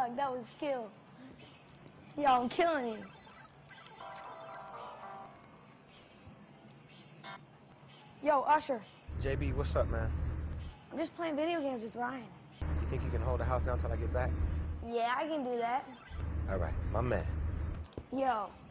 dog. That was skill. Yo, I'm killing you. Yo, Usher. JB, what's up, man? I'm just playing video games with Ryan. You think you can hold the house down till I get back? Yeah, I can do that. All right, my man. Yo,